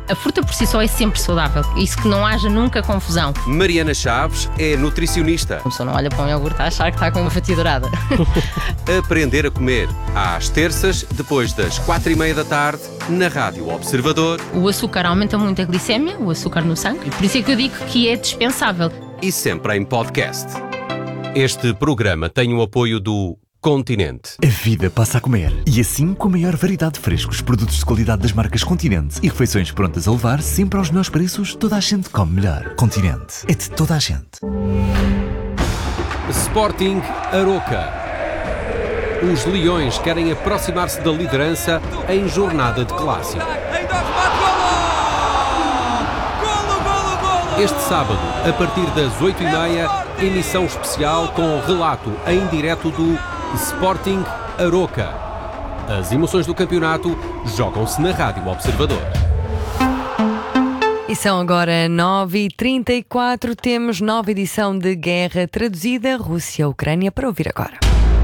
A fruta por si só é sempre saudável, isso que não haja nunca confusão. Mariana Chaves é nutricionista. A pessoa não olha para um iogurte a achar que está com uma fatia dourada. Aprender a comer, às terças, depois das 4:30 da tarde, na Rádio Observador. O açúcar aumenta muito a glicémia, o açúcar no sangue, por isso é que eu digo que é dispensável. E sempre em podcast. Este programa tem o apoio do Continente. A vida passa a comer. E assim, com a maior variedade de frescos, produtos de qualidade das marcas Continente e refeições prontas a levar, sempre aos melhores preços, toda a gente come melhor. Continente. É de toda a gente. Sporting Aroca. Os Leões querem aproximar-se da liderança em jornada de clássico. Este sábado, a partir das 8:30, emissão especial com relato em direto do Sporting Aroca. As emoções do campeonato jogam-se na Rádio Observador. E são agora 9h34, temos nova edição de Guerra Traduzida, Rússia-Ucrânia, para ouvir agora.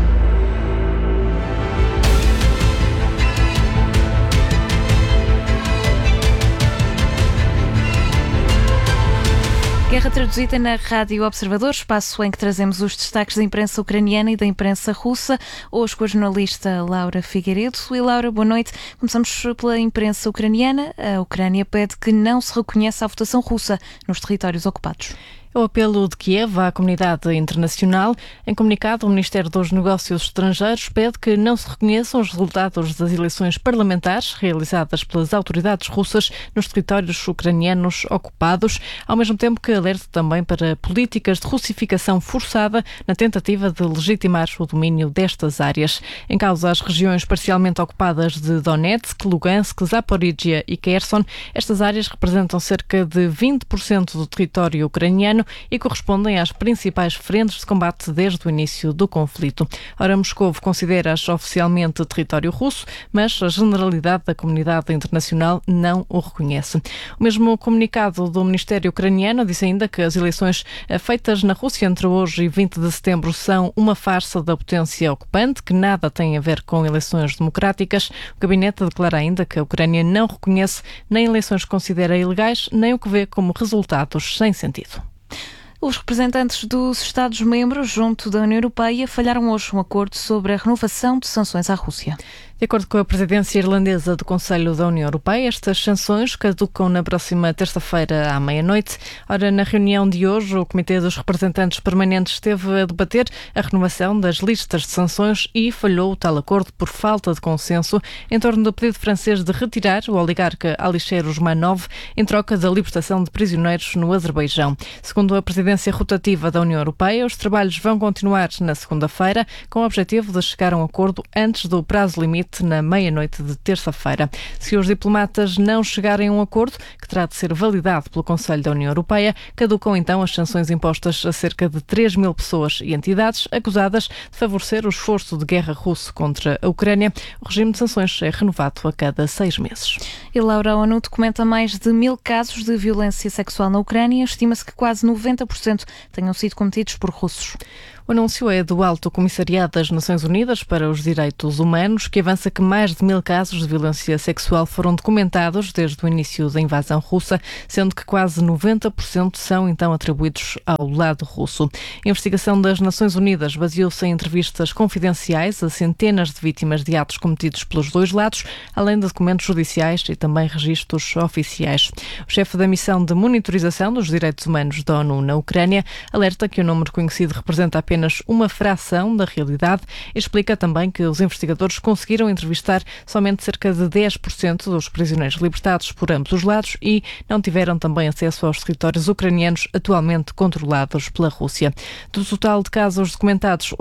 Guerra Traduzida na Rádio Observador, espaço em que trazemos os destaques da imprensa ucraniana e da imprensa russa. Hoje com a jornalista Laura Figueiredo. E Laura, boa noite. Começamos pela imprensa ucraniana. A Ucrânia pede que não se reconheça a votação russa nos territórios ocupados. É o apelo de Kiev à comunidade internacional. Em comunicado, o Ministério dos Negócios Estrangeiros pede que não se reconheçam os resultados das eleições parlamentares realizadas pelas autoridades russas nos territórios ucranianos ocupados, ao mesmo tempo que alerta também para políticas de russificação forçada na tentativa de legitimar o domínio destas áreas. Em causa as regiões parcialmente ocupadas de Donetsk, Lugansk, Zaporíjia e Kherson, estas áreas representam cerca de 20% do território ucraniano e correspondem às principais frentes de combate desde o início do conflito. Ora, Moscovo considera-as oficialmente território russo, mas a generalidade da comunidade internacional não o reconhece. O mesmo comunicado do Ministério ucraniano diz ainda que as eleições feitas na Rússia entre hoje e 20 de setembro são uma farsa da potência ocupante, que nada tem a ver com eleições democráticas. O gabinete declara ainda que a Ucrânia não reconhece nem eleições que considera ilegais, nem o que vê como resultados sem sentido. Os representantes dos Estados-membros junto da União Europeia falharam hoje um acordo sobre a renovação de sanções à Rússia. De acordo com a presidência irlandesa do Conselho da União Europeia, estas sanções caducam na próxima terça-feira à meia-noite. Ora, na reunião de hoje, o Comitê dos Representantes Permanentes esteve a debater a renovação das listas de sanções e falhou o tal acordo por falta de consenso em torno do pedido francês de retirar o oligarca Alisher Usmanov em troca da libertação de prisioneiros no Azerbaijão. Segundo a presidência rotativa da União Europeia, os trabalhos vão continuar na segunda-feira com o objetivo de chegar a um acordo antes do prazo limite na meia-noite de terça-feira. Se os diplomatas não chegarem a um acordo, que terá de ser validado pelo Conselho da União Europeia, caducam então as sanções impostas a cerca de 3.000 pessoas e entidades acusadas de favorecer o esforço de guerra russo contra a Ucrânia. O regime de sanções é renovado a cada 6 meses. E Laura, a ONU documenta mais de 1.000 casos de violência sexual na Ucrânia. Estima-se que quase 90% tenham sido cometidos por russos. O anúncio é do Alto Comissariado das Nações Unidas para os Direitos Humanos, que avança que mais de 1.000 casos de violência sexual foram documentados desde o início da invasão russa, sendo que quase 90% são então atribuídos ao lado russo. A investigação das Nações Unidas baseou-se em entrevistas confidenciais a centenas de vítimas de atos cometidos pelos dois lados, além de documentos judiciais e também registros oficiais. O chefe da missão de monitorização dos direitos humanos da ONU na Ucrânia alerta que o número conhecido representa apenas uma fração da realidade e explica também que os investigadores conseguiram entrevistar somente cerca de 10% dos prisioneiros libertados por ambos os lados e não tiveram também acesso aos territórios ucranianos atualmente controlados pela Rússia. Do total de casos documentados,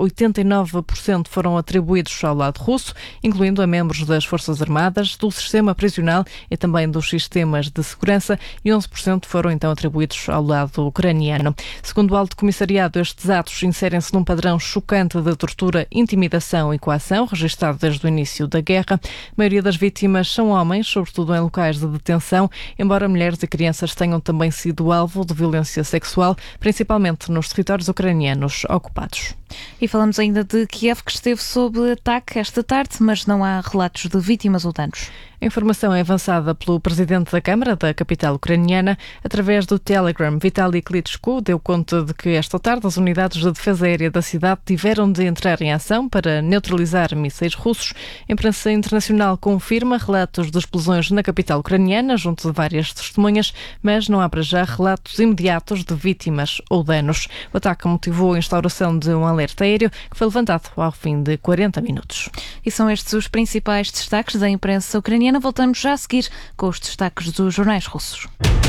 89% foram atribuídos ao lado russo, incluindo a membros das Forças Armadas, do sistema prisional e também dos sistemas de segurança, e 11% foram então atribuídos ao lado ucraniano. Segundo o Alto Comissariado, estes atos inserem-se num padrão chocante de tortura, intimidação e coação, registado desde o início da guerra. A maioria das vítimas são homens, sobretudo em locais de detenção, embora mulheres e crianças tenham também sido alvo de violência sexual, principalmente nos territórios ucranianos ocupados. E falamos ainda de Kiev, que esteve sob ataque esta tarde, mas não há relatos de vítimas ou danos. A informação é avançada pelo presidente da Câmara da capital ucraniana. Através do Telegram, Vitaly Klitschko deu conta de que esta tarde as unidades de defesa aérea da cidade tiveram de entrar em ação para neutralizar mísseis russos. A imprensa internacional confirma relatos de explosões na capital ucraniana, junto de várias testemunhas, mas não há para já relatos imediatos de vítimas ou danos. O ataque motivou a instauração de um alerta aéreo que foi levantado ao fim de 40 minutos. E são estes os principais destaques da imprensa ucraniana. Voltamos já a seguir com os destaques dos jornais russos.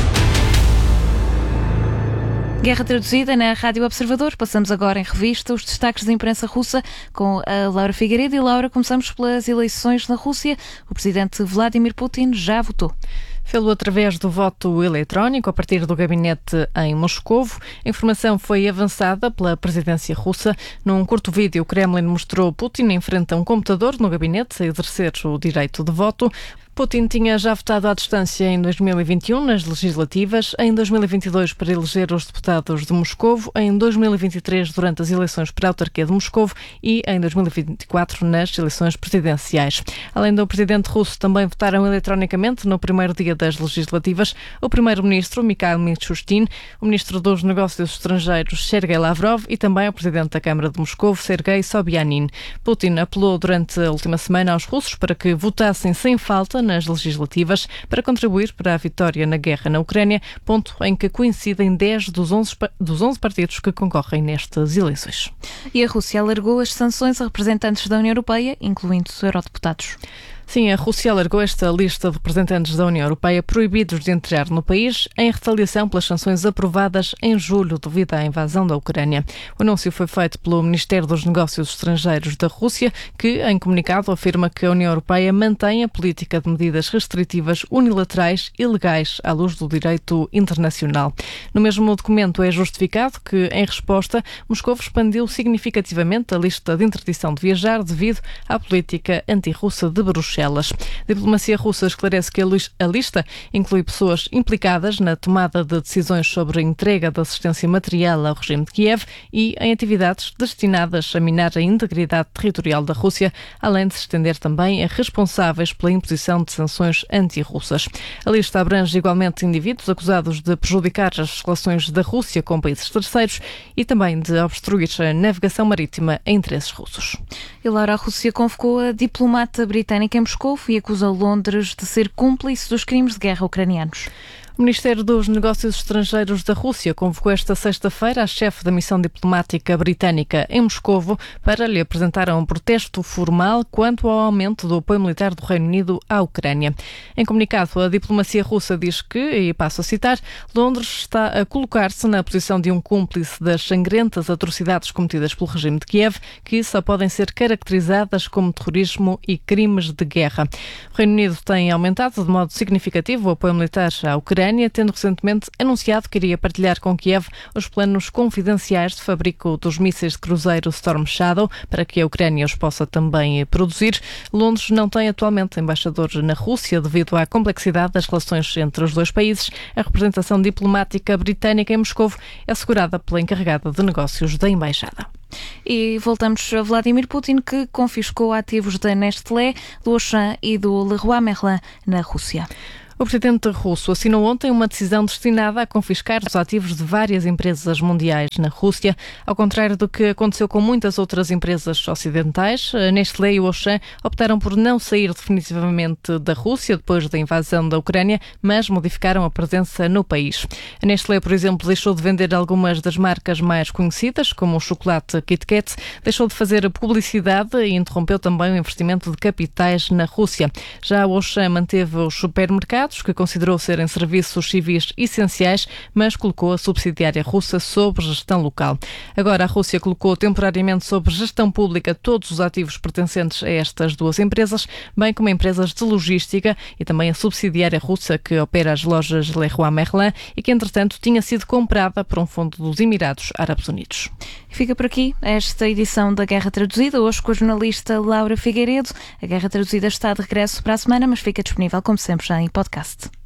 Guerra traduzida na Rádio Observador. Passamos agora em revista os destaques da imprensa russa com a Laura Figueiredo. E Laura, começamos pelas eleições na Rússia. O presidente Vladimir Putin já votou. Fê-lo através do voto eletrónico a partir do gabinete em Moscovo. A informação foi avançada pela presidência russa. Num curto vídeo, o Kremlin mostrou Putin em frente a um computador no gabinete a exercer o direito de voto. Putin tinha já votado à distância em 2021 nas legislativas, em 2022 para eleger os deputados de Moscovo, em 2023 durante as eleições para a autarquia de Moscovo e em 2024 nas eleições presidenciais. Além do presidente russo, também votaram eletronicamente no primeiro dia das legislativas o primeiro-ministro Mikhail Mishustin, o ministro dos Negócios Estrangeiros Sergei Lavrov e também o presidente da Câmara de Moscovo Sergei Sobyanin. Putin apelou durante a última semana aos russos para que votassem sem falta nas legislativas para contribuir para a vitória na guerra na Ucrânia, ponto em que coincidem 10 dos 11 partidos que concorrem nestas eleições. E a Rússia alargou as sanções a representantes da União Europeia, incluindo os eurodeputados. Sim, a Rússia alargou esta lista de representantes da União Europeia proibidos de entrar no país em retaliação pelas sanções aprovadas em julho devido à invasão da Ucrânia. O anúncio foi feito pelo Ministério dos Negócios Estrangeiros da Rússia, que, em comunicado, afirma que a União Europeia mantém a política de medidas restritivas unilaterais e legais à luz do direito internacional. No mesmo documento é justificado que, em resposta, Moscou expandiu significativamente a lista de interdição de viajar devido à política anti-russa de Bruxelas. A diplomacia russa esclarece que a lista inclui pessoas implicadas na tomada de decisões sobre a entrega de assistência material ao regime de Kiev e em atividades destinadas a minar a integridade territorial da Rússia, além de se estender também a responsáveis pela imposição de sanções anti-russas. A lista abrange igualmente indivíduos acusados de prejudicar as relações da Rússia com países terceiros e também de obstruir a navegação marítima a interesses russos. E Laura, a Rússia convocou a diplomata britânica em Moscou e acusa Londres de ser cúmplice dos crimes de guerra ucranianos. O Ministério dos Negócios Estrangeiros da Rússia convocou esta sexta-feira a chefe da missão diplomática britânica em Moscovo para lhe apresentar um protesto formal quanto ao aumento do apoio militar do Reino Unido à Ucrânia. Em comunicado, a diplomacia russa diz que, e passo a citar, Londres está a colocar-se na posição de um cúmplice das sangrentas atrocidades cometidas pelo regime de Kiev, que só podem ser caracterizadas como terrorismo e crimes de guerra. O Reino Unido tem aumentado de modo significativo o apoio militar à Ucrânia, tendo recentemente anunciado que iria partilhar com Kiev os planos confidenciais de fabrico dos mísseis de cruzeiro Storm Shadow para que a Ucrânia os possa também produzir. Londres não tem atualmente embaixador na Rússia devido à complexidade das relações entre os dois países. A representação diplomática britânica em Moscovo é assegurada pela encarregada de negócios da embaixada. E voltamos a Vladimir Putin, que confiscou ativos da Nestlé, do Auchan e do Leroy Merlin na Rússia. O presidente russo assinou ontem uma decisão destinada a confiscar os ativos de várias empresas mundiais na Rússia. Ao contrário do que aconteceu com muitas outras empresas ocidentais, a Nestlé e o Auchan optaram por não sair definitivamente da Rússia depois da invasão da Ucrânia, mas modificaram a presença no país. A Nestlé, por exemplo, deixou de vender algumas das marcas mais conhecidas, como o chocolate Kit Kat, deixou de fazer publicidade e interrompeu também o investimento de capitais na Rússia. Já o Auchan manteve os supermercados, que considerou serem serviços civis essenciais, mas colocou a subsidiária russa sob gestão local. Agora a Rússia colocou temporariamente sob gestão pública todos os ativos pertencentes a estas duas empresas, bem como empresas de logística e também a subsidiária russa que opera as lojas Leroy Merlin e que, entretanto, tinha sido comprada por um fundo dos Emirados Árabes Unidos. Fica por aqui esta edição da Guerra Traduzida, hoje com a jornalista Laura Figueiredo. A Guerra Traduzida está de regresso para a semana, mas fica disponível, como sempre, já em podcast.